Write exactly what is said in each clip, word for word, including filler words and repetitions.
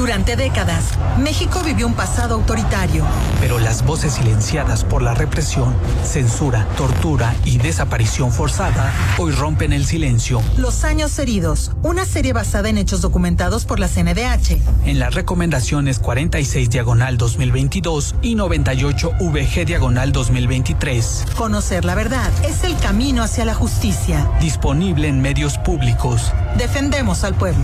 Durante décadas, México vivió un pasado autoritario. Pero las voces silenciadas por la represión, censura, tortura y desaparición forzada hoy rompen el silencio. Los años heridos, una serie basada en hechos documentados por la C N D H. En las recomendaciones cuarenta y seis diagonal dos mil veintidós y noventa y ocho V G diagonal dos mil veintitrés. Conocer la verdad es el camino hacia la justicia. Disponible en medios públicos. Defendemos al pueblo.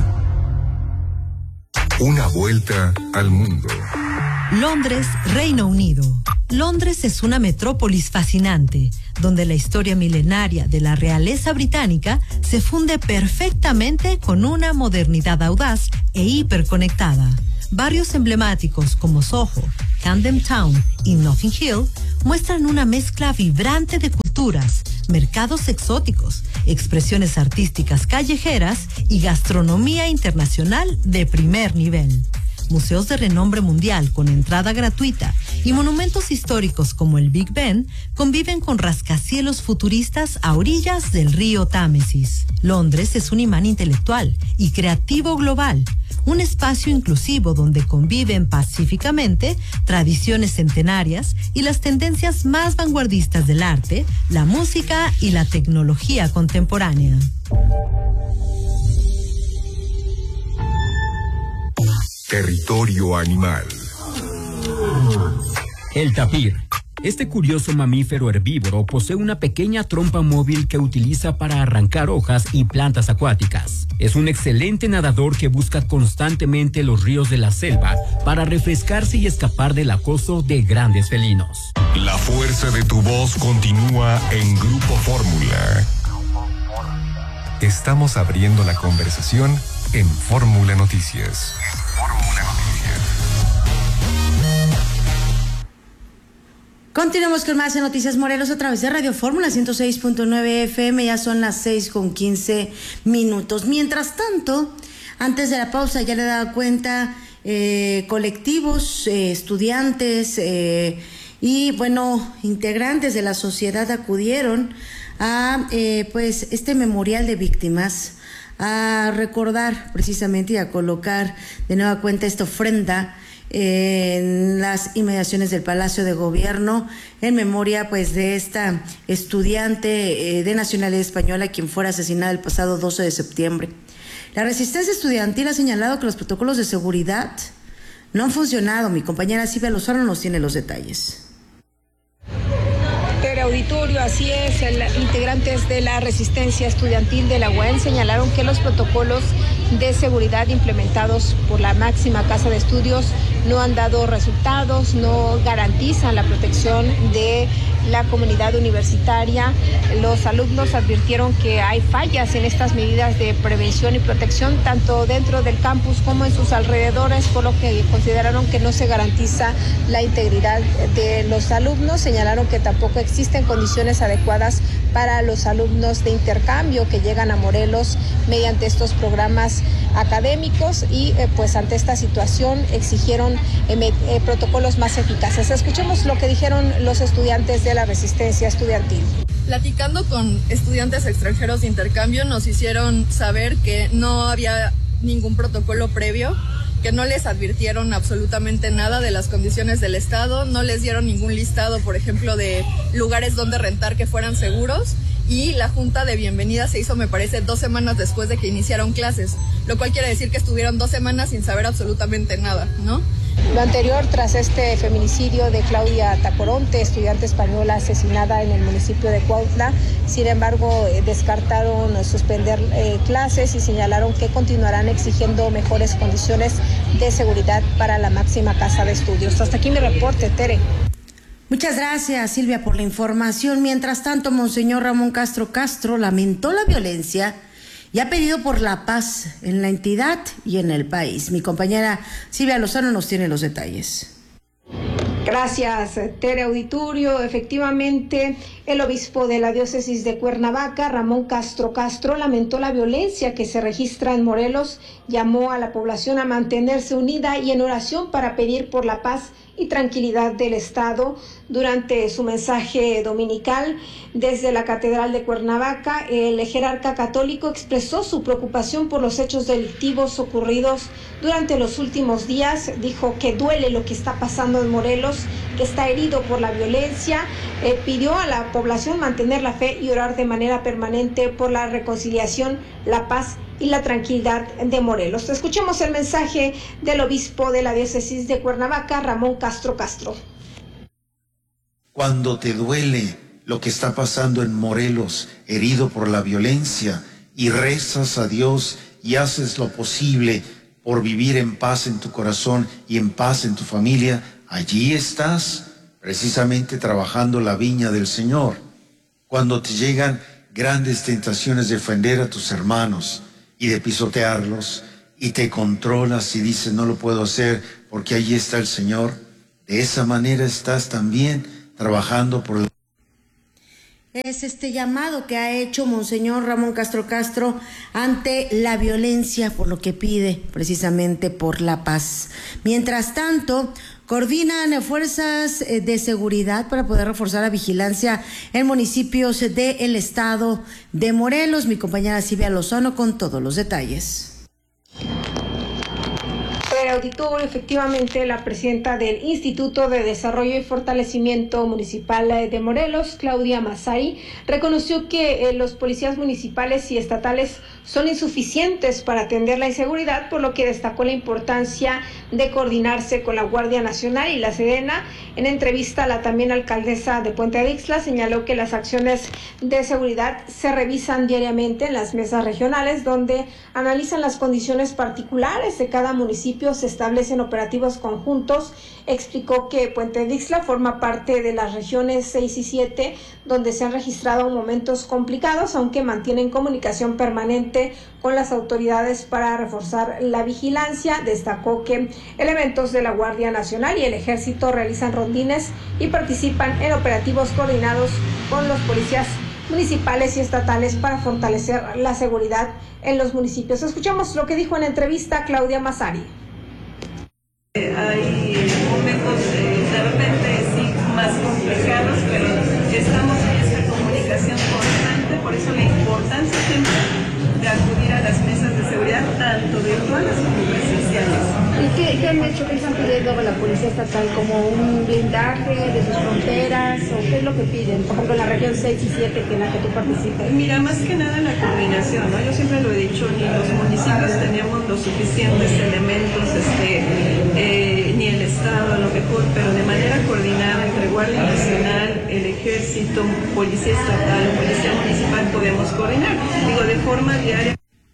Una vuelta al mundo. Londres, Reino Unido. Londres es una metrópolis fascinante, donde la historia milenaria de la realeza británica se funde perfectamente con una modernidad audaz e hiperconectada. Barrios emblemáticos como Soho, Camden Town y Notting Hill muestran una mezcla vibrante de culturas, mercados exóticos, expresiones artísticas callejeras y gastronomía internacional de primer nivel. Museos de renombre mundial con entrada gratuita y monumentos históricos como el Big Ben conviven con rascacielos futuristas a orillas del río Támesis. Londres es un imán intelectual y creativo global, un espacio inclusivo donde conviven pacíficamente tradiciones centenarias y las tendencias más vanguardistas del arte, la música y la tecnología contemporánea. Territorio animal. El tapir. Este curioso mamífero herbívoro posee una pequeña trompa móvil que utiliza para arrancar hojas y plantas acuáticas. Es un excelente nadador que busca constantemente los ríos de la selva para refrescarse y escapar del acoso de grandes felinos. La fuerza de tu voz continúa en Grupo Fórmula. Estamos abriendo la conversación en Fórmula Noticias. Fórmula Noticias. Continuamos con más en Noticias Morelos a través de Radio Fórmula ciento seis punto nueve F M. Ya son las seis con quince minutos. Mientras tanto, antes de la pausa, ya le daba cuenta, eh, colectivos, eh, estudiantes eh, y, bueno, integrantes de la sociedad acudieron a eh, pues este memorial de víctimas, a recordar precisamente y a colocar de nueva cuenta esta ofrenda en las inmediaciones del Palacio de Gobierno en memoria pues de esta estudiante eh, de nacionalidad española quien fuera asesinada el pasado doce de septiembre. La resistencia estudiantil ha señalado que los protocolos de seguridad no han funcionado. Mi compañera Silvia Lozano nos tiene los detalles. Auditorio, así es, el, integrantes de la resistencia estudiantil de la U A M señalaron que los protocolos de seguridad implementados por la máxima casa de estudios no han dado resultados, no garantizan la protección de la comunidad universitaria. Los alumnos advirtieron que hay fallas en estas medidas de prevención y protección, tanto dentro del campus como en sus alrededores, por lo que consideraron que no se garantiza la integridad de los alumnos. Señalaron que tampoco existen condiciones adecuadas para los alumnos de intercambio que llegan a Morelos mediante estos programas académicos y eh, pues ante esta situación exigieron eh, eh, protocolos más eficaces. Escuchemos lo que dijeron los estudiantes de la resistencia estudiantil. Platicando con estudiantes extranjeros de intercambio nos hicieron saber que no había ningún protocolo previo, que no les advirtieron absolutamente nada de las condiciones del estado, no les dieron ningún listado, por ejemplo, de lugares donde rentar que fueran seguros, y la junta de bienvenida se hizo, me parece, dos semanas después de que iniciaron clases, lo cual quiere decir que estuvieron dos semanas sin saber absolutamente nada, ¿no? Lo anterior tras este feminicidio de Claudia Tacoronte, estudiante española asesinada en el municipio de Cuautla. Sin embargo, eh, descartaron suspender eh, clases y señalaron que continuarán exigiendo mejores condiciones de seguridad para la máxima casa de estudios. Hasta aquí mi reporte, Tere. Muchas gracias, Silvia, por la información. Mientras tanto, Monseñor Ramón Castro Castro lamentó la violencia y ha pedido por la paz en la entidad y en el país. Mi compañera Silvia Lozano nos tiene los detalles. Gracias, Tere Auditorio. Efectivamente, el obispo de la diócesis de Cuernavaca, Ramón Castro Castro, lamentó la violencia que se registra en Morelos, llamó a la población a mantenerse unida y en oración para pedir por la paz y tranquilidad del Estado. Durante su mensaje dominical desde la Catedral de Cuernavaca, el jerarca católico expresó su preocupación por los hechos delictivos ocurridos durante los últimos días. Dijo que duele lo que está pasando en Morelos, que está herido por la violencia. Eh, pidió a la población mantener la fe y orar de manera permanente por la reconciliación, la paz y la tranquilidad de Morelos. Escuchemos el mensaje del obispo de la diócesis de Cuernavaca, Ramón Castro Castro. Cuando te duele lo que está pasando en Morelos, herido por la violencia, y rezas a Dios y haces lo posible por vivir en paz en tu corazón y en paz en tu familia, allí estás precisamente trabajando la viña del Señor. Cuando te llegan grandes tentaciones de ofender a tus hermanos y de pisotearlos, y te controlas y dices no lo puedo hacer porque allí está el Señor, de esa manera estás también trabajando por el... Es este llamado que ha hecho Monseñor Ramón Castro Castro ante la violencia, por lo que pide precisamente por la paz. Mientras tanto, coordinan fuerzas de seguridad para poder reforzar la vigilancia en municipios del estado de Morelos. Mi compañera Silvia Lozano con todos los detalles. Auditorio, efectivamente, la presidenta del Instituto de Desarrollo y Fortalecimiento Municipal de Morelos, Claudia Masari, reconoció que eh, los policías municipales y estatales son insuficientes para atender la inseguridad, por lo que destacó la importancia de coordinarse con la Guardia Nacional y la Sedena. En entrevista, la también alcaldesa de Puente de Ixtla señaló que las acciones de seguridad se revisan diariamente en las mesas regionales, donde analizan las condiciones particulares de cada municipio, se establecen operativos conjuntos. Explicó que Puente de Ixtla forma parte de las regiones seis y siete, donde se han registrado momentos complicados, aunque mantienen comunicación permanente con las autoridades para reforzar la vigilancia. Destacó que elementos de la Guardia Nacional y el Ejército realizan rondines y participan en operativos coordinados con los policías municipales y estatales para fortalecer la seguridad en los municipios. Escuchamos lo que dijo en entrevista Claudia Masari. Hay momentos eh, de repente sí más complicados, pero estamos en esta comunicación constante, por eso la importancia siempre de acudir a las mesas de seguridad, tanto virtuales como presenciales. ¿Y qué, qué han hecho? ¿Qué están pidiendo a la Policía Estatal? ¿Como un blindaje de sus fronteras? ¿O qué es lo que piden? Por ejemplo, en la región seis y siete, que en la que tú participas. Mira, más que nada la coordinación, ¿no? Yo siempre lo he dicho, ni los municipios tenemos los suficientes elementos, este, eh, ni el Estado a lo mejor, pero de manera coordinada entre Guardia Nacional, el Ejército, Policía Estatal, Policía Municipal, podemos coordinar. Digo, de forma diaria.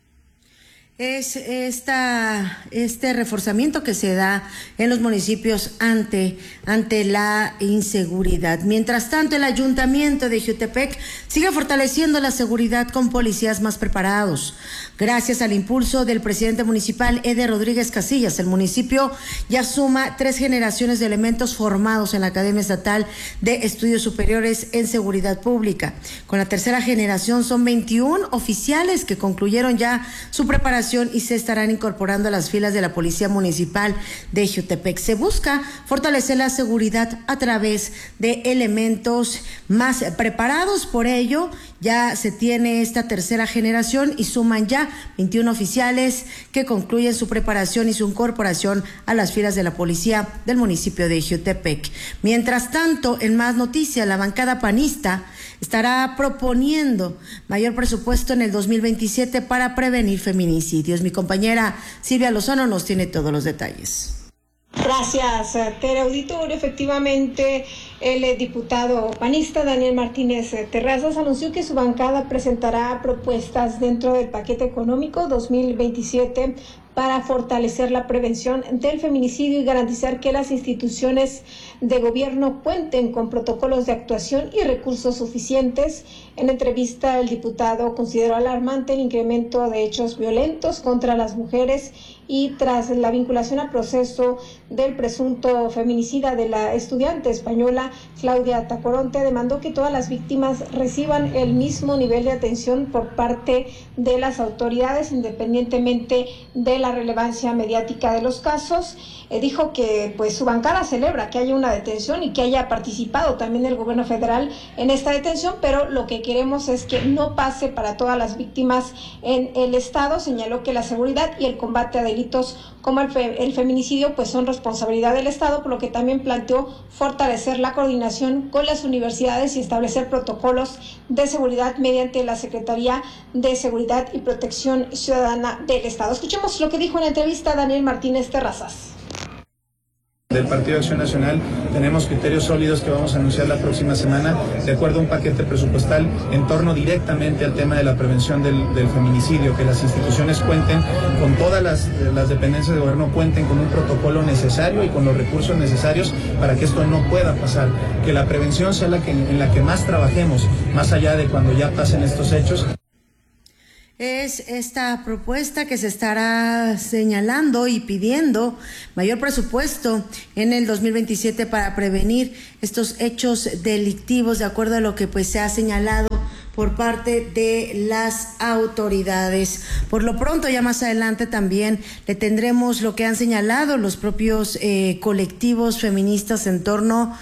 Es esta, este reforzamiento que se da en los municipios ante, ante la inseguridad. Mientras tanto, el Ayuntamiento de Jiutepec sigue fortaleciendo la seguridad con policías más preparados. Gracias al impulso del presidente municipal Eder Rodríguez Casillas, el municipio ya suma tres generaciones de elementos formados en la Academia Estatal de Estudios Superiores en Seguridad Pública. Con la tercera generación son veintiún oficiales que concluyeron ya su preparación y se estarán incorporando a las filas de la Policía Municipal de Jiutepec. Se busca fortalecer la seguridad a través de elementos más preparados. Por ello, ya se tiene esta tercera generación y suman ya veintiún oficiales que concluyen su preparación y su incorporación a las filas de la Policía del municipio de Jiutepec. Mientras tanto, en más noticias, la bancada panista estará proponiendo mayor presupuesto en el dos mil veintisiete para prevenir feminicidios. Mi compañera Silvia Lozano nos tiene todos los detalles. Gracias, Tere Auditorio. Efectivamente, el diputado panista Daniel Martínez Terrazas anunció que su bancada presentará propuestas dentro del paquete económico dos mil veintisiete para fortalecer la prevención del feminicidio y garantizar que las instituciones de gobierno cuenten con protocolos de actuación y recursos suficientes. En entrevista, el diputado consideró alarmante el incremento de hechos violentos contra las mujeres y tras la vinculación al proceso del presunto feminicida de la estudiante española Claudia Tacoronte, demandó que todas las víctimas reciban el mismo nivel de atención por parte de las autoridades, independientemente de la relevancia mediática de los casos. Eh, dijo que pues su bancada celebra que haya una detención y que haya participado también el gobierno federal en esta detención, pero lo que queremos es que no pase para todas las víctimas en el estado. Señaló que la seguridad y el combate a delitos como el, fe, el feminicidio pues son responsabilidad del estado, por lo que también planteó fortalecer la coordinación con las universidades y establecer protocolos de seguridad mediante la Secretaría de Seguridad y Protección Ciudadana del estado. Escuchemos lo que dijo en la entrevista Daniel Martínez Terrazas. Del Partido de Acción Nacional tenemos criterios sólidos que vamos a anunciar la próxima semana de acuerdo a un paquete presupuestal en torno directamente al tema de la prevención del, del feminicidio, que las instituciones cuenten con todas las, las dependencias de gobierno, cuenten con un protocolo necesario y con los recursos necesarios para que esto no pueda pasar, que la prevención sea la que, en la que más trabajemos, más allá de cuando ya pasen estos hechos. Es esta propuesta que se estará señalando y pidiendo mayor presupuesto en el dos mil veintisiete para prevenir estos hechos delictivos, de acuerdo a lo que pues se ha señalado por parte de las autoridades. Por lo pronto, ya más adelante también le tendremos lo que han señalado los propios eh, colectivos feministas en torno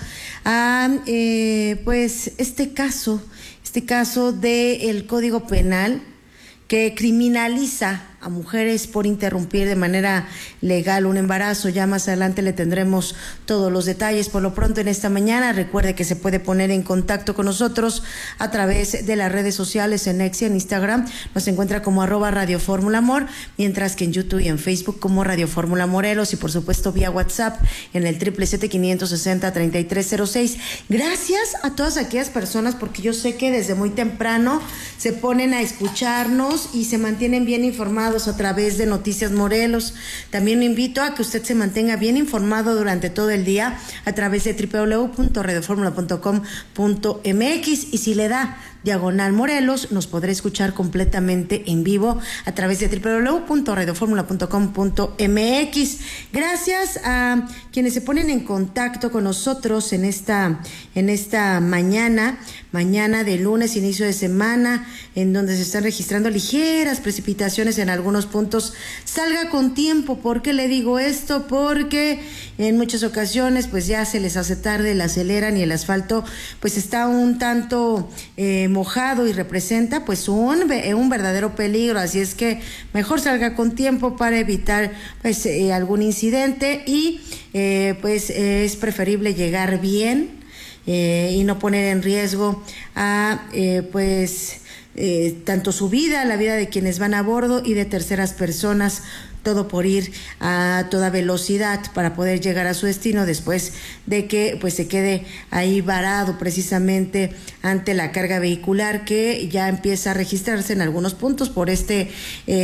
a eh, pues este caso, este caso del Código Penal, que criminaliza a mujeres por interrumpir de manera legal un embarazo. Ya más adelante le tendremos todos los detalles. Por lo pronto en esta mañana, recuerde que se puede poner en contacto con nosotros a través de las redes sociales, en X y en Instagram. Nos encuentra como arroba Radio Fórmula Amor, mientras que en YouTube y en Facebook como Radio Fórmula Morelos, y por supuesto vía WhatsApp en el triple siete quinientos sesenta treinta y tres cero seis. Gracias a todas aquellas personas, porque yo sé que desde muy temprano se ponen a escucharnos y se mantienen bien informados a través de Noticias Morelos. También lo invito a que usted se mantenga bien informado durante todo el día a través de doble u doble u doble u punto radio fórmula punto com punto m x, y si le da diagonal Morelos, nos podrá escuchar completamente en vivo a través de doble u doble u doble u punto radio fórmula punto com punto m x. Gracias a quienes se ponen en contacto con nosotros en esta, en esta mañana, mañana de lunes, inicio de semana, en donde se están registrando ligeras precipitaciones en algunos puntos. Salga con tiempo. ¿Por qué le digo esto? Porque en muchas ocasiones pues ya se les hace tarde, la aceleran y el asfalto pues está un tanto eh, mojado y representa pues un, un verdadero peligro, así es que mejor salga con tiempo para evitar pues eh, algún incidente, y eh, pues eh, es preferible llegar bien eh, y no poner en riesgo a eh, pues eh, tanto su vida, la vida de quienes van a bordo y de terceras personas, todo por ir a toda velocidad para poder llegar a su destino después de que pues se quede ahí varado precisamente ante la carga vehicular que ya empieza a registrarse en algunos puntos por este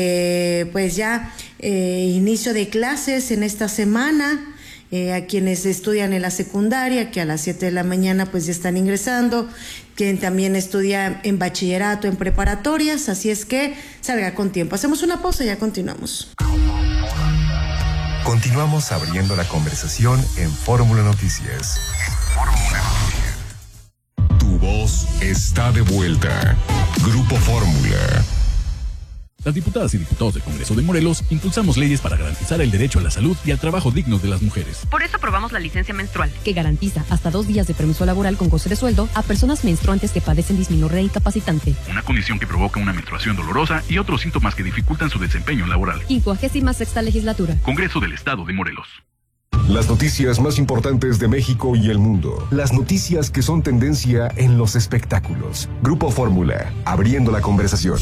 eh, pues ya eh, inicio de clases en esta semana. Eh, a quienes estudian en la secundaria, que a las siete de la mañana pues ya están ingresando, quien también estudia en bachillerato, en preparatorias, así es que salga con tiempo. Hacemos una pausa y ya continuamos. Continuamos abriendo la conversación en Fórmula Noticias. Fórmula Noticias. Tu voz está de vuelta. Grupo Fórmula. Las diputadas y diputados del Congreso de Morelos impulsamos leyes para garantizar el derecho a la salud y al trabajo digno de las mujeres. Por eso aprobamos la licencia menstrual, que garantiza hasta dos días de permiso laboral con goce de sueldo a personas menstruantes que padecen dismenorrea incapacitante. Una condición que provoca una menstruación dolorosa y otros síntomas que dificultan su desempeño laboral. quincuagésima sexta legislatura. Congreso del Estado de Morelos. Las noticias más importantes de México y el mundo. Las noticias que son tendencia en los espectáculos. Grupo Fórmula, abriendo la conversación.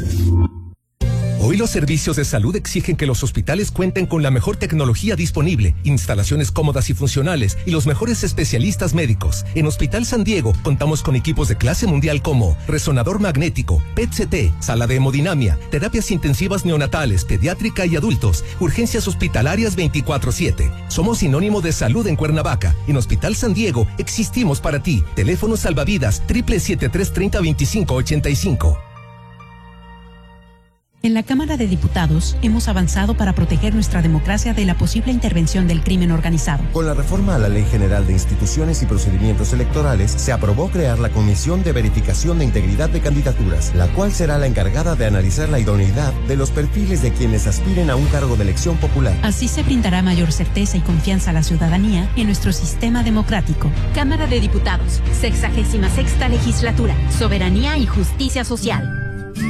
Hoy los servicios de salud exigen que los hospitales cuenten con la mejor tecnología disponible, instalaciones cómodas y funcionales y los mejores especialistas médicos. En Hospital San Diego contamos con equipos de clase mundial como resonador magnético, P E T C T, sala de hemodinamia, terapias intensivas neonatales, pediátrica y adultos, urgencias hospitalarias veinticuatro siete. Somos sinónimo de salud en Cuernavaca. En Hospital San Diego existimos para ti. Teléfono salvavidas triple siete tres treinta veinticinco ochenta y cinco. En la Cámara de Diputados hemos avanzado para proteger nuestra democracia de la posible intervención del crimen organizado. Con la reforma a la Ley General de Instituciones y Procedimientos Electorales, se aprobó crear la Comisión de Verificación de Integridad de Candidaturas, la cual será la encargada de analizar la idoneidad de los perfiles de quienes aspiren a un cargo de elección popular. Así se brindará mayor certeza y confianza a la ciudadanía en nuestro sistema democrático. Cámara de Diputados, sexagésima sexta legislatura, soberanía y justicia social.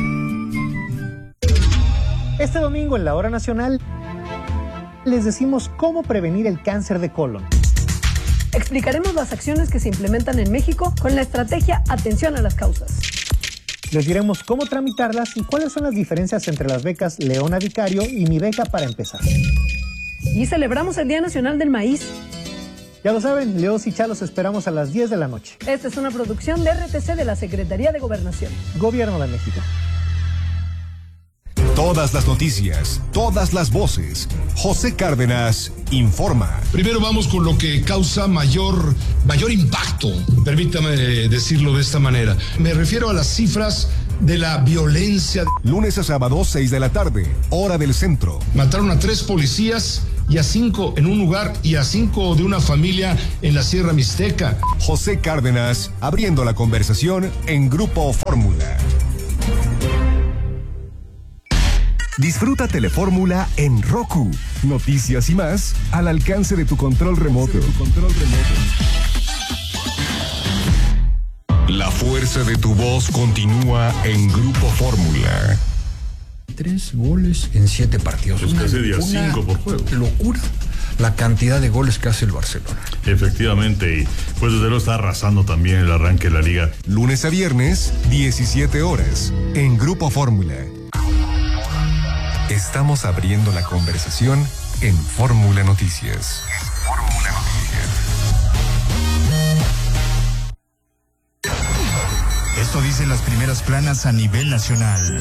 Este domingo en la Hora Nacional les decimos cómo prevenir el cáncer de colon. Explicaremos las acciones que se implementan en México con la estrategia Atención a las Causas. Les diremos cómo tramitarlas y cuáles son las diferencias entre las becas Leona Vicario y Mi Beca para empezar. Y celebramos el Día Nacional del Maíz. Ya lo saben, Leos y Chalos esperamos a las diez de la noche. Esta es una producción de R T C de la Secretaría de Gobernación. Gobierno de México. Todas las noticias, todas las voces. José Cárdenas informa. Primero vamos con lo que causa mayor, mayor impacto, permítame decirlo de esta manera. Me refiero a las cifras de la violencia. Lunes a sábado, seis de la tarde, hora del centro. Mataron a tres policías y a cinco en un lugar y a cinco de una familia en la Sierra Mixteca. José Cárdenas abriendo la conversación en Grupo Fórmula. Disfruta Telefórmula en Roku. Noticias y más al alcance de tu control remoto. Tu control remoto. La fuerza de tu voz continúa en Grupo Fórmula. Tres goles en siete partidos. Pues casi día cinco por juego. Locura la cantidad de goles que hace el Barcelona. Efectivamente, y pues desde luego está arrasando también el arranque de la liga. Lunes a viernes, diecisiete horas, en Grupo Fórmula. Estamos abriendo la conversación en Fórmula Noticias. Fórmula Noticias. Esto dicen las primeras planas a nivel nacional.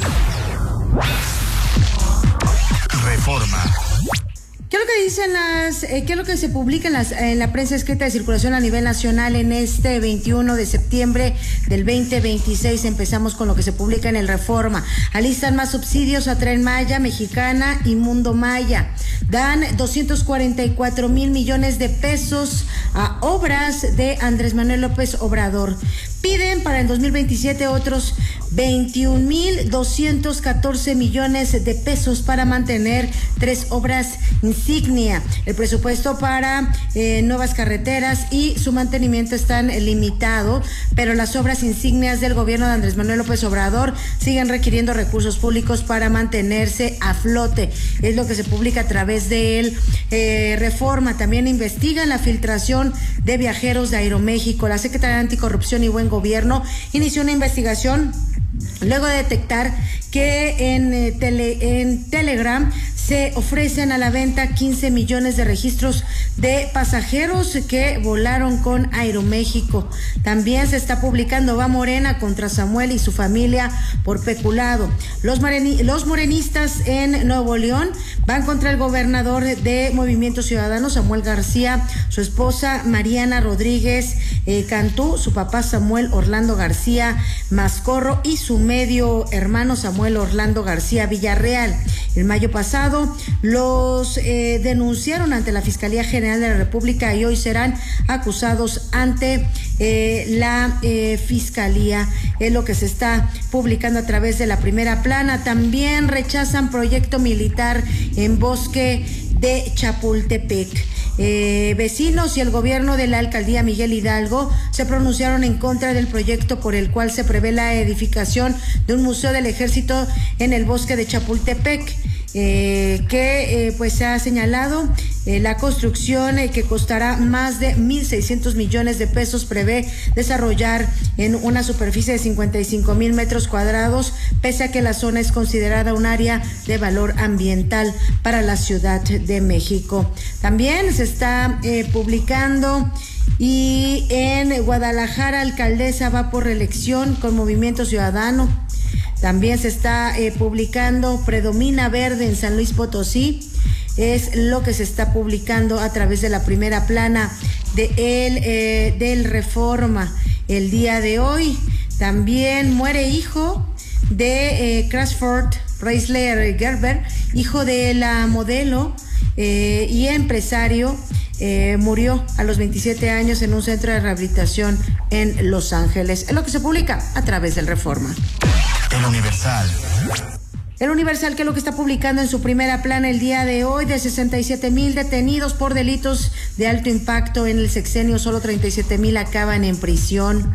Reforma. ¿Qué es lo que dicen las, eh, qué es lo que se publica en, las, en la prensa escrita de circulación a nivel nacional en este veintiuno de septiembre del veinte veintiséis? Empezamos con lo que se publica en el Reforma. Alistan más subsidios a Tren Maya, Mexicana y Mundo Maya. Dan doscientos cuarenta y cuatro mil millones de pesos a obras de Andrés Manuel López Obrador. Piden para el dos mil veintisiete otros veintiún mil doscientos catorce millones de pesos para mantener tres obras insignia. El presupuesto para eh, nuevas carreteras y su mantenimiento están limitado, pero las obras insignias del gobierno de Andrés Manuel López Obrador siguen requiriendo recursos públicos para mantenerse a flote. Es lo que se publica a través de él. Eh, Reforma también investiga la filtración de viajeros de Aeroméxico. La Secretaría de Anticorrupción y Buen Gobierno inició una investigación luego de detectar que en, eh, tele, en Telegram se ofrecen a la venta quince millones de registros de pasajeros que volaron con Aeroméxico. También se está publicando Va Morena contra Samuel y su familia por peculado. Los, moreni, los morenistas en Nuevo León van contra el gobernador de Movimiento Ciudadano, Samuel García, su esposa Mariana Rodríguez eh, Cantú, su papá Samuel Orlando García Mascorro y su medio hermano Samuel Orlando García Villarreal. El mayo pasado los eh, denunciaron ante la Fiscalía General de la República y hoy serán acusados ante eh, la eh, Fiscalía. Es lo que se está publicando a través de la Primera Plana. También rechazan proyecto militar en Bosque de Chapultepec. Eh, vecinos y el gobierno de la alcaldía Miguel Hidalgo se pronunciaron en contra del proyecto por el cual se prevé la edificación de un museo del ejército en el bosque de Chapultepec. Eh, que eh, pues se ha señalado eh, la construcción eh, que costará más de mil seiscientos millones de pesos, prevé desarrollar en una superficie de cincuenta y cinco mil metros cuadrados, pese a que la zona es considerada un área de valor ambiental para la Ciudad de México. También se está eh, publicando y en Guadalajara alcaldesa va por reelección con Movimiento Ciudadano. También se está eh, publicando Predomina Verde en San Luis Potosí. Es lo que se está publicando a través de la Primera Plana de el, eh, del Reforma el día de hoy. También muere hijo de eh, Crashford Chrysler Gerber, hijo de la modelo eh, y empresario, eh, murió a los veintisiete años en un centro de rehabilitación en Los Ángeles. Es lo que se publica a través del Reforma. El Universal. El Universal, que es lo que está publicando en su primera plana el día de hoy, de sesenta y siete mil detenidos por delitos de alto impacto en el sexenio, solo treinta y siete mil acaban en prisión.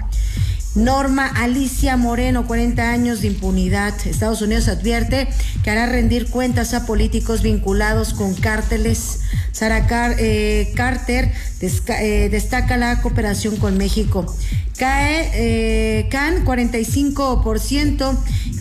Norma Alicia Moreno, cuarenta años de impunidad. Estados Unidos advierte que hará rendir cuentas a políticos vinculados con cárteles. Sara Car eh, Carter desca eh, destaca la cooperación con México. Cae eh, C A N cuarenta y cinco por ciento,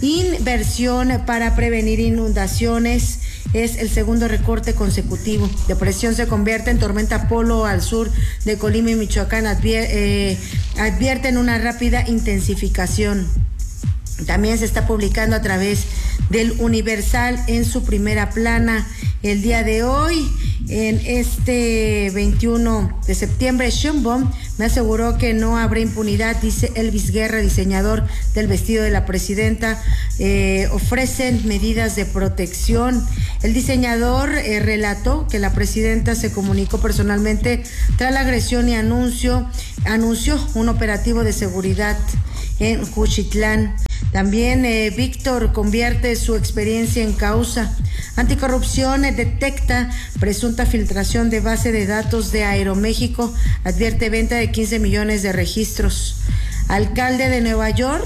inversión para prevenir inundaciones. Es el segundo recorte consecutivo. Depresión se convierte en tormenta Polo al sur de Colima y Michoacán. Advier eh, advierten una rápida intensificación. También se está publicando a través del Universal en su primera plana el día de hoy. En este veintiuno de septiembre, Sheinbaum me aseguró que no habrá impunidad, dice Elvis Guerra, diseñador del vestido de la presidenta. Eh, ofrecen medidas de protección. El diseñador eh, relató que la presidenta se comunicó personalmente tras la agresión y anunció, anunció un operativo de seguridad en Juchitlán. También eh, Víctor convierte su experiencia en causa. Anticorrupción eh, detecta presunta filtración de base de datos de Aeroméxico. Advierte venta de quince millones de registros. Alcalde de Nueva York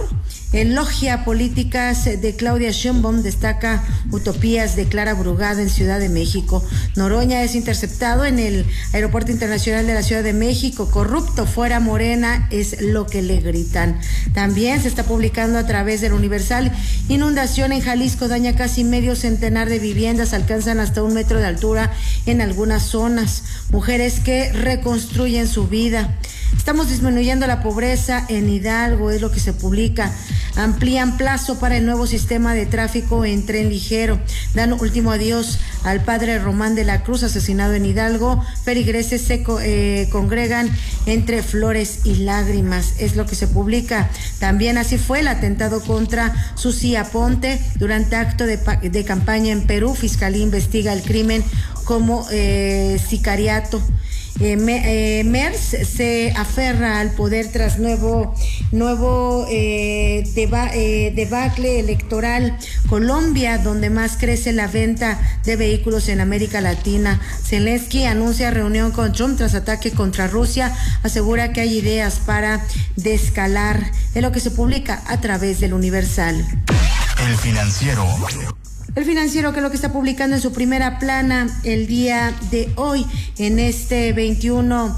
elogia políticas de Claudia Sheinbaum, destaca utopías de Clara Brugada en Ciudad de México. Noroña es interceptado en el Aeropuerto Internacional de la Ciudad de México. Corrupto, fuera Morena, es lo que le gritan. También se está publicando a través del Universal. Inundación en Jalisco daña casi medio centenar de viviendas, alcanzan hasta un metro de altura en algunas zonas. Mujeres que reconstruyen su vida. Estamos disminuyendo la pobreza en Hidalgo, es lo que se publica. Amplían plazo para el nuevo sistema de tráfico en tren ligero. Dan último adiós al padre Román de la Cruz, asesinado en Hidalgo. Feligreses se co eh, congregan entre flores y lágrimas, es lo que se publica. También así fue el atentado contra Susi Aponte durante acto de, de campaña en Perú. Fiscalía investiga el crimen como eh, sicariato. Eh, me, eh, Mers se aferra al poder tras nuevo nuevo eh, deba, eh, debacle electoral. Colombia, donde más crece la venta de vehículos en América Latina. Zelensky anuncia reunión con Trump tras ataque contra Rusia. Asegura que hay ideas para descalar. Es lo que se publica a través del Universal. El Financiero. El Financiero, que es lo que está publicando en su primera plana el día de hoy, en este veintiuno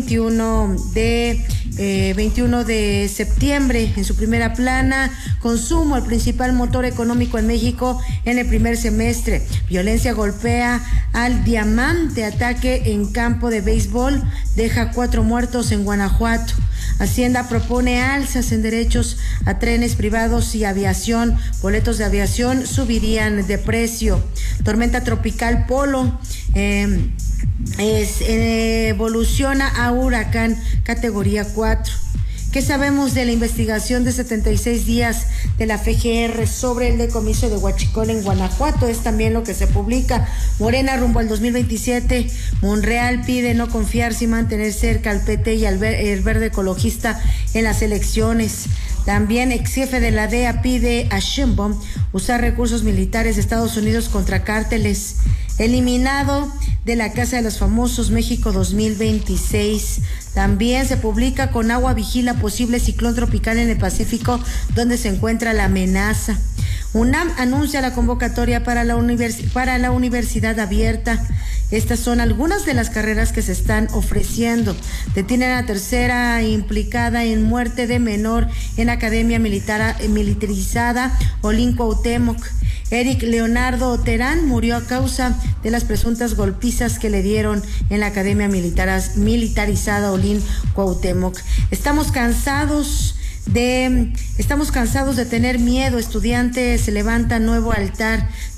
de septiembre, en su primera plana. Consumo, el principal motor económico en México en el primer semestre. Violencia golpea al Diamante. Ataque en campo de béisbol deja cuatro muertos en Guanajuato. Hacienda propone alzas en derechos a trenes privados y aviación. Boletos de aviación subirían de precio. Tormenta tropical Polo eh, es, eh, evoluciona a huracán categoría cuatro. ¿Qué sabemos de la investigación de setenta y seis días de la F G R sobre el decomiso de Huachicol en Guanajuato? Es también lo que se publica. Morena rumbo al dos mil veintisiete. Monreal pide no confiarse y mantener cerca al P T y al ver, el verde ecologista en las elecciones. También ex jefe de la D E A pide a Sheinbaum usar recursos militares de Estados Unidos contra cárteles. Eliminado de la Casa de los Famosos México dos mil veintiséis. También se publica con agua vigila posible ciclón tropical en el Pacífico, donde se encuentra la amenaza. UNAM anuncia la convocatoria para la, univers para la universidad abierta. Estas son algunas de las carreras que se están ofreciendo. Detienen a tercera implicada en muerte de menor en Academia Militar, militarizada Olin Cuauhtémoc. Eric Leonardo Terán murió a causa de las presuntas golpizas que le dieron en la Academia Militar, militarizada Olin Cuauhtémoc. Estamos cansados de estamos cansados de tener miedo. Estudiantes levantan nuevo altar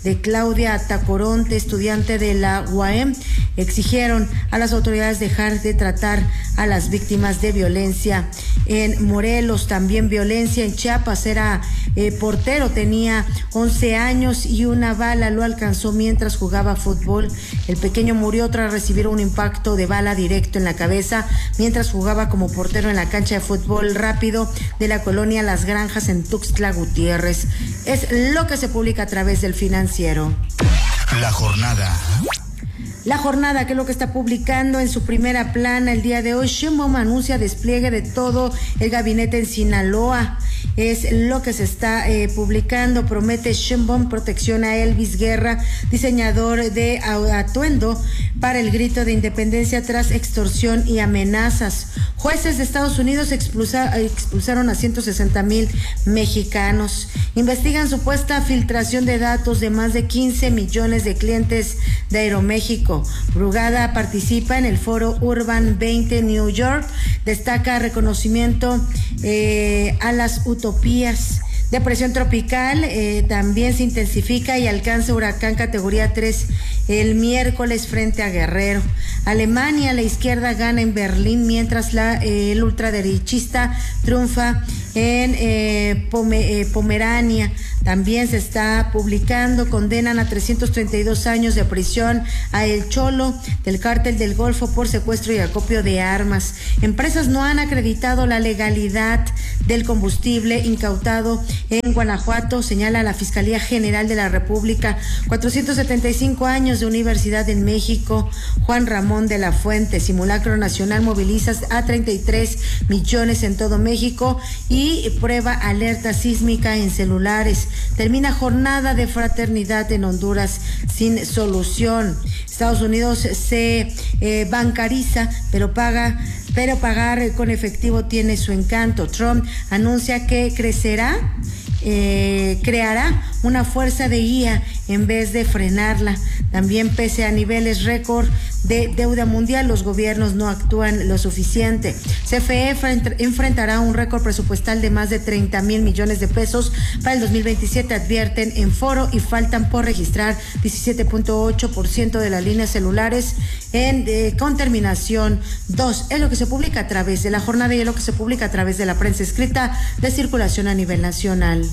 de Claudia Tacoronte, estudiante de la U A M, exigieron a las autoridades dejar de tratar a las víctimas de violencia en Morelos. También violencia en Chiapas. Era eh, portero, tenía once años y una bala lo alcanzó mientras jugaba fútbol. El pequeño murió tras recibir un impacto de bala directo en la cabeza mientras jugaba como portero en la cancha de fútbol rápido de la colonia Las Granjas en Tuxtla Gutiérrez. Es lo que se publica a través del Financiero. La jornada. La jornada, que es lo que está publicando en su primera plana el día de hoy. Sheinbaum anuncia despliegue de todo el gabinete en Sinaloa. Es lo que se está eh, publicando. Promete Sheinbaum protección a Elvis Guerra, diseñador de atuendo para el grito de independencia tras extorsión y amenazas. Jueces de Estados Unidos expulsa, expulsaron a ciento sesenta mil mexicanos. Investigan supuesta filtración de datos de más de quince millones de clientes de Aeroméxico. Brugada participa en el foro Urban veinte New York. Destaca reconocimiento eh, a las utopías. Depresión tropical eh, también se intensifica y alcanza huracán categoría tres el miércoles frente a Guerrero. Alemania, la izquierda gana en Berlín, mientras la, eh, el ultraderechista triunfa en eh, Pome, eh, Pomerania. También se está publicando, condenan a trescientos treinta y dos años de prisión a El Cholo del Cártel del Golfo por secuestro y acopio de armas. Empresas no han acreditado la legalidad del combustible incautado en Guanajuato, señala la Fiscalía General de la República. cuatrocientos setenta y cinco años de Universidad en México. Juan Ramón de la Fuente, Simulacro Nacional moviliza a treinta y tres millones en todo México y prueba alerta sísmica en celulares. Termina jornada de fraternidad en Honduras sin solución. Estados Unidos se eh, bancariza, pero paga, pero pagar con efectivo tiene su encanto. Trump anuncia que crecerá, eh, creará una fuerza de guía en vez de frenarla. También, pese a niveles récord de deuda mundial, los gobiernos no actúan lo suficiente. C F E enfrentará un récord presupuestal de más de treinta mil millones de pesos para el dos mil veintisiete, advierten en foro, y faltan por registrar diecisiete punto ocho por ciento de las líneas celulares en, eh, con terminación dos. Es lo que se publica a través de la jornada y es lo que se publica a través de la prensa escrita de circulación a nivel nacional.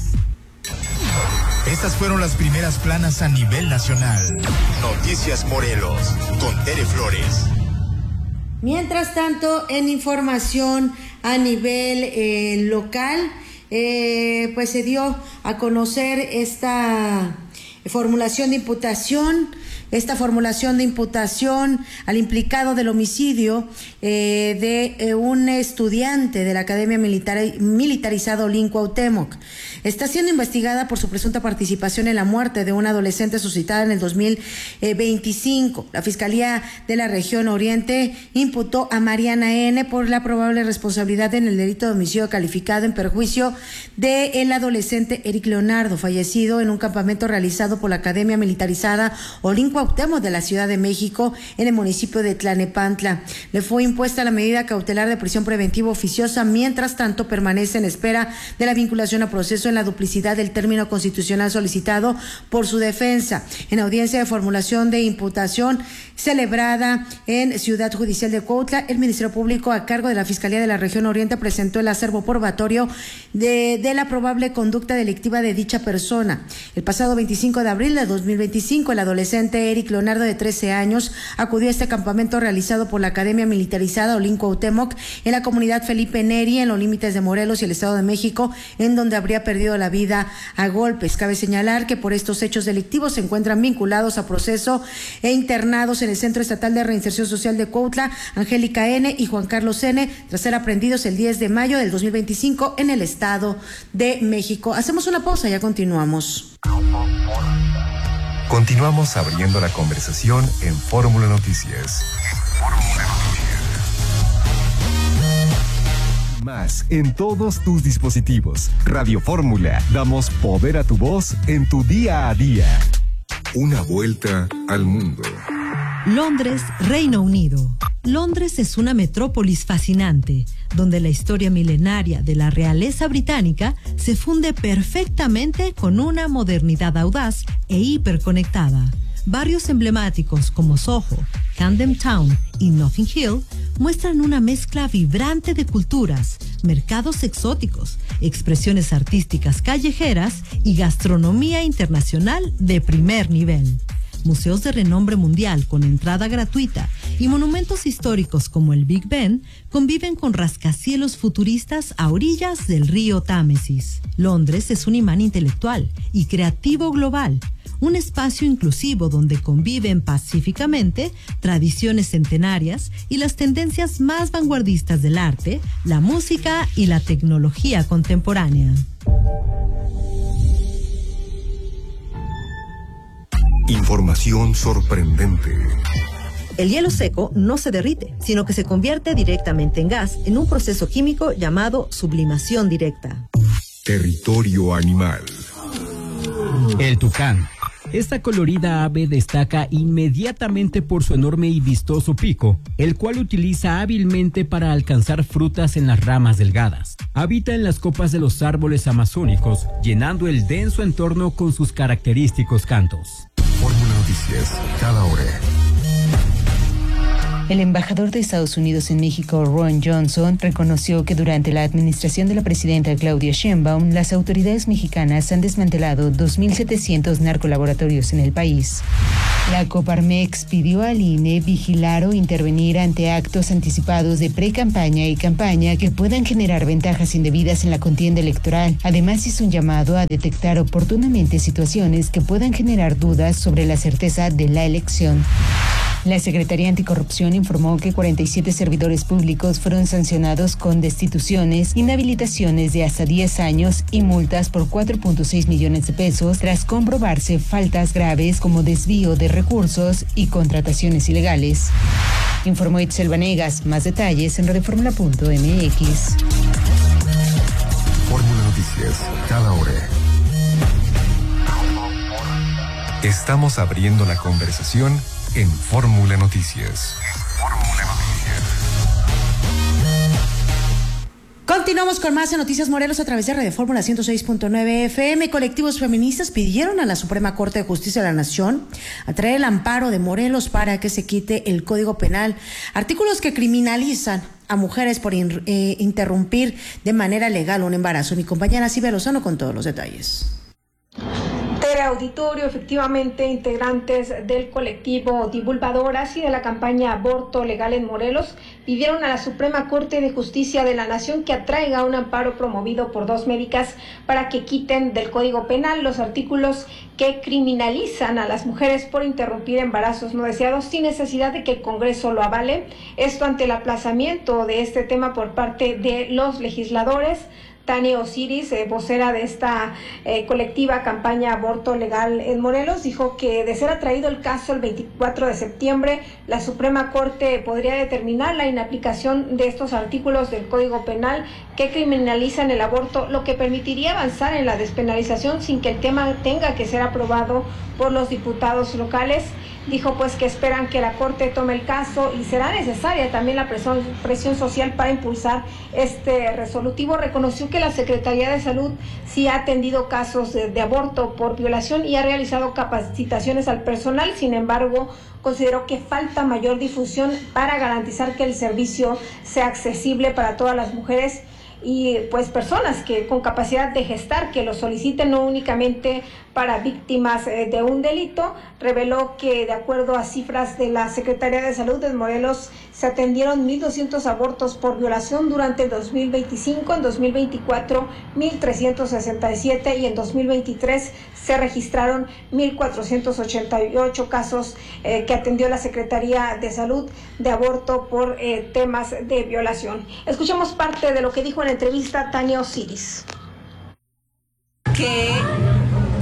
Estas fueron las primeras planas a nivel nacional. Noticias Morelos, con Tere Flores. Mientras tanto, en información a nivel eh, local, eh, pues se dio a conocer esta formulación de imputación, esta formulación de imputación al implicado del homicidio eh, de eh, un estudiante de la Academia Militar, Militarizada Olin Cuauhtémoc. Está siendo investigada por su presunta participación en la muerte de una adolescente suscitada en el dos mil veinticinco. La Fiscalía de la Región Oriente imputó a Mariana N. por la probable responsabilidad en el delito de homicidio calificado en perjuicio del adolescente Eric Leonardo, fallecido en un campamento realizado por la Academia Militarizada Olin Cuauhtémoc de la Ciudad de México en el municipio de Tlanepantla. Le fue impuesta la medida cautelar de prisión preventiva oficiosa. Mientras tanto, permanece en espera de la vinculación a proceso en la duplicidad del término constitucional solicitado por su defensa. En audiencia de formulación de imputación celebrada en Ciudad Judicial de Cuautla, el Ministerio Público, a cargo de la Fiscalía de la Región Oriente, presentó el acervo probatorio de, de la probable conducta delictiva de dicha persona. El pasado veinticinco de abril de dos mil veinticinco, el adolescente Eric Leonardo, de trece años, acudió a este campamento realizado por la Academia Militarizada Olin Cuauhtémoc en la comunidad Felipe Neri, en los límites de Morelos y el Estado de México, en donde habría perdido la vida a golpes. Cabe señalar que por estos hechos delictivos se encuentran vinculados a proceso e internados en el Centro Estatal de Reinserción Social de Cuautla Angélica N. y Juan Carlos N., tras ser aprendidos el diez de mayo del dos mil veinticinco en el Estado de México. Hacemos una pausa, ya continuamos. Continuamos abriendo la conversación en Fórmula Noticias. Más en todos tus dispositivos. Radio Fórmula. Damos poder a tu voz en tu día a día. Una vuelta al mundo. Londres, Reino Unido. Londres es una metrópolis fascinante, donde la historia milenaria de la realeza británica se funde perfectamente con una modernidad audaz e hiperconectada. Barrios emblemáticos como Soho, Camden Town y Notting Hill muestran una mezcla vibrante de culturas, mercados exóticos, expresiones artísticas callejeras y gastronomía internacional de primer nivel. Museos de renombre mundial con entrada gratuita y monumentos históricos como el Big Ben conviven con rascacielos futuristas a orillas del río Támesis. Londres es un imán intelectual y creativo global, un espacio inclusivo donde conviven pacíficamente tradiciones centenarias y las tendencias más vanguardistas del arte, la música y la tecnología contemporánea. Información sorprendente. El hielo seco no se derrite, sino que se convierte directamente en gas en un proceso químico llamado sublimación directa. Territorio animal. El tucán. Esta colorida ave destaca inmediatamente por su enorme y vistoso pico, el cual utiliza hábilmente para alcanzar frutas en las ramas delgadas. Habita en las copas de los árboles amazónicos, llenando el denso entorno con sus característicos cantos. Fórmula Noticias, cada hora. El embajador de Estados Unidos en México, Ron Johnson, reconoció que durante la administración de la presidenta Claudia Sheinbaum, las autoridades mexicanas han desmantelado dos mil setecientos narcolaboratorios en el país. La Coparmex pidió al I N E vigilar o intervenir ante actos anticipados de pre-campaña y campaña que puedan generar ventajas indebidas en la contienda electoral. Además, hizo un llamado a detectar oportunamente situaciones que puedan generar dudas sobre la certeza de la elección. La Secretaría Anticorrupción informó que cuarenta y siete servidores públicos fueron sancionados con destituciones, inhabilitaciones de hasta diez años y multas por cuatro punto seis millones de pesos tras comprobarse faltas graves como desvío de recursos y contrataciones ilegales. Informó Itzel Vanegas. Más detalles en radioformula punto m x. Fórmula Noticias, cada hora. Estamos abriendo la conversación en Fórmula Noticias. Fórmula Noticias. Continuamos con más en Noticias Morelos a través de Radio Fórmula ciento seis punto nueve F M. Colectivos feministas pidieron a la Suprema Corte de Justicia de la Nación atraer el amparo de Morelos para que se quite el Código Penal artículos que criminalizan a mujeres por in, eh, interrumpir de manera legal un embarazo. Mi compañera Silvia Lozano con todos los detalles. Auditorio, efectivamente, integrantes del colectivo Divulgadoras y de la campaña Aborto Legal en Morelos pidieron a la Suprema Corte de Justicia de la Nación que atraiga un amparo promovido por dos médicas para que quiten del Código Penal los artículos que criminalizan a las mujeres por interrumpir embarazos no deseados sin necesidad de que el Congreso lo avale. Esto ante el aplazamiento de este tema por parte de los legisladores. Tania Osiris, eh, vocera de esta eh, colectiva campaña Aborto Legal en Morelos, dijo que de ser atraído el caso el veinticuatro de septiembre, la Suprema Corte podría determinar la inaplicación de estos artículos del Código Penal que criminalizan el aborto, lo que permitiría avanzar en la despenalización sin que el tema tenga que ser aprobado por los diputados locales. Dijo pues que esperan que la Corte tome el caso y será necesaria también la presión, presión social para impulsar este resolutivo. Reconoció que la Secretaría de Salud sí ha atendido casos de, de aborto por violación y ha realizado capacitaciones al personal. Sin embargo, consideró que falta mayor difusión para garantizar que el servicio sea accesible para todas las mujeres y pues personas que con capacidad de gestar que lo soliciten, no únicamente para víctimas eh, de un delito. Reveló que de acuerdo a cifras de la Secretaría de Salud de Morelos se atendieron mil doscientos abortos por violación durante el dos mil veinticinco, en dos mil veinticuatro mil trescientos sesenta y siete y en dos mil veintitrés se registraron mil cuatrocientos ochenta y ocho casos eh, que atendió la Secretaría de Salud de aborto por eh, temas de violación. Escuchemos parte de lo que dijo en la entrevista Tania Osiris. Que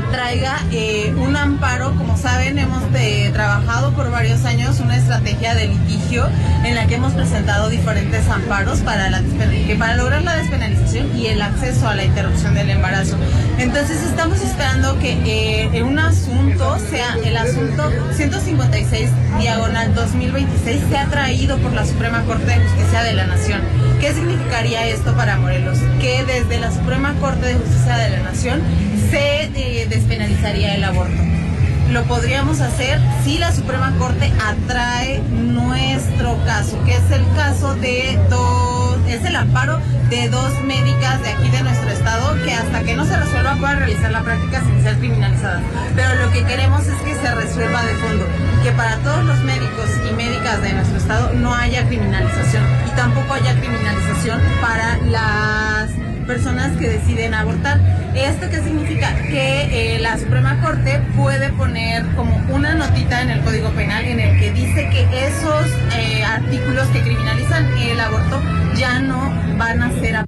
traiga eh, un amparo. Como saben, hemos eh, trabajado por varios años una estrategia de litigio en la que hemos presentado diferentes amparos para, la, que para lograr la despenalización y el acceso a la interrupción del embarazo. Entonces estamos esperando que eh, en un asunto, sea el asunto ciento cincuenta y seis diagonal dos mil veintiséis, sea traído por la Suprema Corte de Justicia de la Nación. ¿Qué significaría esto para Morelos? Que desde la Suprema Corte de Justicia de la Nación se eh, despenalizaría el aborto. Lo podríamos hacer si la Suprema Corte atrae nuestro caso, que es el caso de dos, es el amparo de dos médicas de aquí de nuestro estado que hasta que no se resuelva puedan realizar la práctica sin ser criminalizadas. Pero lo que queremos es que se resuelva de fondo, que para todos los médicos y médicas de nuestro estado no haya criminalización y tampoco haya criminalización para las personas que deciden abortar. ¿Esto qué significa? Que eh, la Suprema Corte puede poner como una notita en el Código Penal en el que dice que esos eh, artículos que criminalizan el aborto ya no van a ser.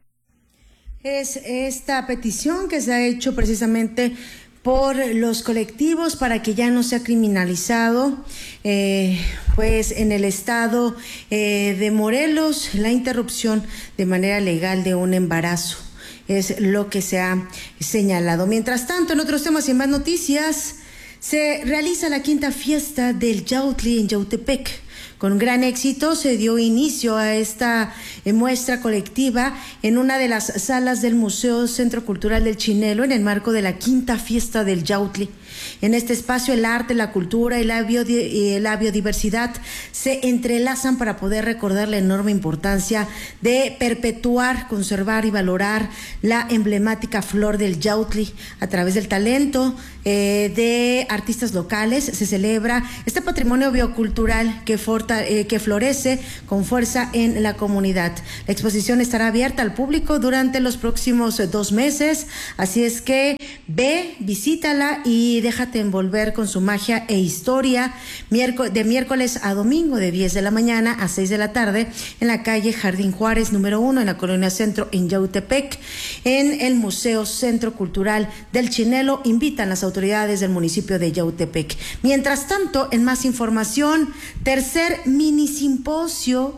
Es esta petición que se ha hecho precisamente por los colectivos para que ya no sea criminalizado, eh, pues en el estado eh, de Morelos, la interrupción de manera legal de un embarazo. Es lo que se ha señalado. Mientras tanto, en otros temas y en más noticias, se realiza la quinta fiesta del Yautli en Yautepec. Con gran éxito se dio inicio a esta eh, muestra colectiva en una de las salas del Museo Centro Cultural del Chinelo en el marco de la quinta fiesta del Yautli. En este espacio el arte, la cultura y la, biodi- y la biodiversidad se entrelazan para poder recordar la enorme importancia de perpetuar, conservar y valorar la emblemática flor del Yautli. A través del talento eh, de artistas locales se celebra este patrimonio biocultural que, forta, eh, que florece con fuerza en la comunidad. La exposición estará abierta al público durante los próximos eh, dos meses, así es que ve, visítala y déjate envolver con su magia e historia de miércoles a domingo de diez de la mañana a seis de la tarde en la calle Jardín Juárez número uno en la Colonia Centro en Yautepec, en el Museo Centro Cultural del Chinelo. Invitan las autoridades del municipio de Yautepec. Mientras tanto, en más información, tercer mini simposio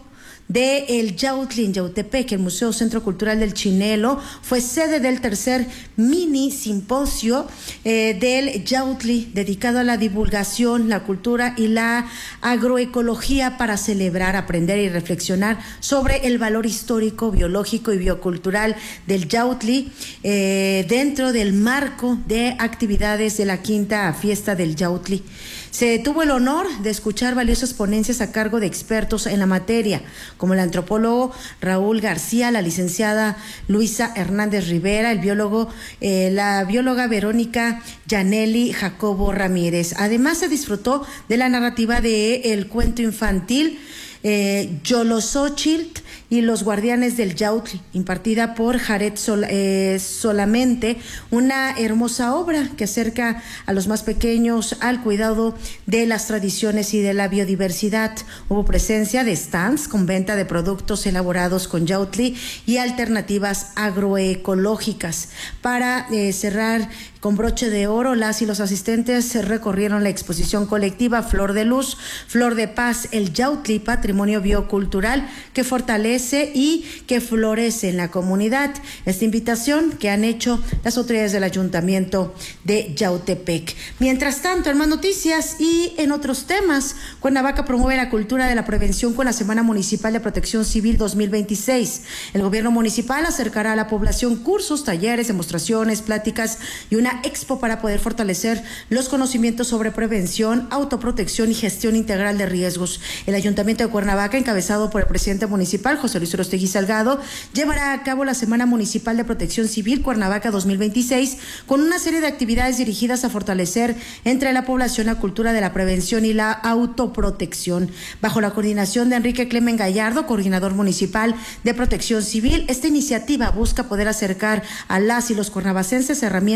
de el Yautli en Yautepec, el Museo Centro Cultural del Chinelo, fue sede del tercer mini simposio eh, del Yautli, dedicado a la divulgación, la cultura y la agroecología para celebrar, aprender y reflexionar sobre el valor histórico, biológico y biocultural del Yautli eh, dentro del marco de actividades de la quinta fiesta del Yautli. Se tuvo el honor de escuchar valiosas ponencias a cargo de expertos en la materia, como el antropólogo Raúl García, la licenciada Luisa Hernández Rivera, el biólogo, eh, la bióloga Verónica Yaneli Jacobo Ramírez. Además, se disfrutó de la narrativa de el cuento infantil eh, Yolosóchitl y los guardianes del Yautli, impartida por Jared Sol, eh, Solamente, una hermosa obra que acerca a los más pequeños al cuidado de las tradiciones y de la biodiversidad. Hubo presencia de stands con venta de productos elaborados con Yautli y alternativas agroecológicas. Para eh, cerrar con broche de oro, las y los asistentes recorrieron la exposición colectiva Flor de Luz, Flor de Paz, el Yautli, patrimonio biocultural que fortalece y que florece en la comunidad. Esta invitación que han hecho las autoridades del Ayuntamiento de Yautepec. Mientras tanto, en más noticias y en otros temas, Cuernavaca promueve la cultura de la prevención con la Semana Municipal de Protección Civil dos mil veintiséis. El gobierno municipal acercará a la población cursos, talleres, demostraciones, pláticas y una expo para poder fortalecer los conocimientos sobre prevención, autoprotección y gestión integral de riesgos. El Ayuntamiento de Cuernavaca, encabezado por el presidente municipal, José Luis Orostegui Salgado, llevará a cabo la Semana Municipal de Protección Civil Cuernavaca dos mil veintiséis con una serie de actividades dirigidas a fortalecer entre la población la cultura de la prevención y la autoprotección. Bajo la coordinación de Enrique Clemen Gallardo, coordinador municipal de Protección Civil, esta iniciativa busca poder acercar a las y los cuernavacenses herramientas y conocimientos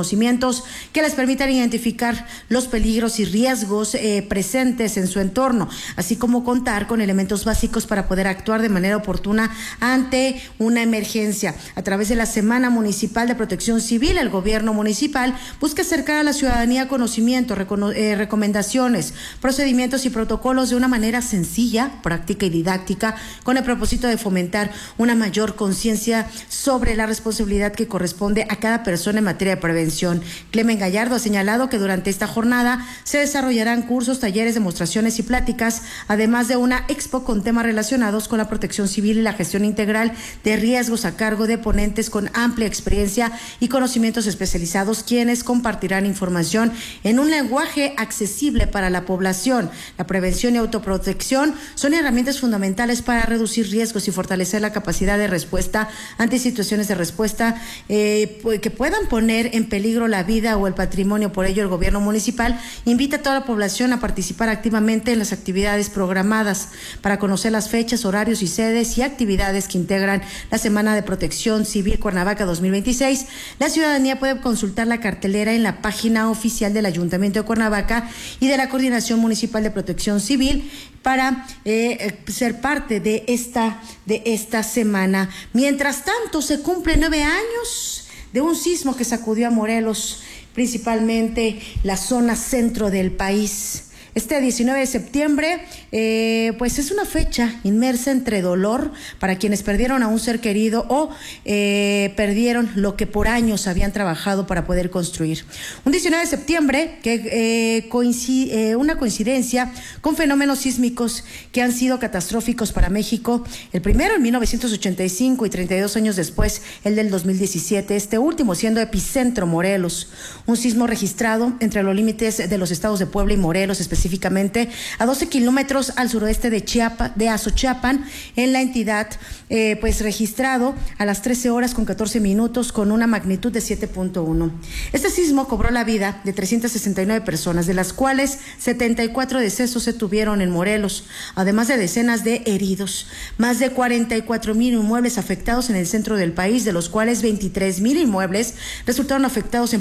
conocimientos que les permitan identificar los peligros y riesgos eh, presentes en su entorno, así como contar con elementos básicos para poder actuar de manera oportuna ante una emergencia. A través de la Semana Municipal de Protección Civil, el gobierno municipal busca acercar a la ciudadanía conocimiento, recono- eh, recomendaciones, procedimientos y protocolos de una manera sencilla, práctica y didáctica, con el propósito de fomentar una mayor conciencia sobre la responsabilidad que corresponde a cada persona en materia de prevención. Clemen Gallardo ha señalado que durante esta jornada se desarrollarán cursos, talleres, demostraciones y pláticas, además de una expo con temas relacionados con la protección civil y la gestión integral de riesgos a cargo de ponentes con amplia experiencia y conocimientos especializados, quienes compartirán información en un lenguaje accesible para la población. La prevención y autoprotección son herramientas fundamentales para reducir riesgos y fortalecer la capacidad de respuesta ante situaciones de respuesta eh, que puedan poner en peligro la vida o el patrimonio. Por ello, el gobierno municipal invita a toda la población a participar activamente en las actividades programadas. Para conocer las fechas, horarios y sedes y actividades que integran la Semana de Protección Civil Cuernavaca dos mil veintiséis, la ciudadanía puede consultar la cartelera en la página oficial del Ayuntamiento de Cuernavaca y de la Coordinación Municipal de Protección Civil para eh, ser parte de esta, de esta semana. Mientras tanto, se cumplen nueve años de un sismo que sacudió a Morelos, principalmente la zona centro del país. Este diecinueve de septiembre, eh, pues es una fecha inmersa entre dolor para quienes perdieron a un ser querido o eh, perdieron lo que por años habían trabajado para poder construir. Un diecinueve de septiembre que eh, coincide, eh, una coincidencia con fenómenos sísmicos que han sido catastróficos para México. El primero en mil novecientos ochenta y cinco y treinta y dos años después, el del dos mil diecisiete, este último siendo epicentro Morelos. Un sismo registrado entre los límites de los estados de Puebla y Morelos, específicamente específicamente a doce kilómetros al suroeste de Chiapa, de Azochiapan, en la entidad, eh, pues registrado a las trece horas con catorce minutos con una magnitud de siete punto uno. Este sismo cobró la vida de trescientas sesenta y nueve personas, de las cuales setenta y cuatro decesos se tuvieron en Morelos, además de decenas de heridos. Más de cuarenta y cuatro mil inmuebles afectados en el centro del país, de los cuales veintitrés mil inmuebles resultaron afectados en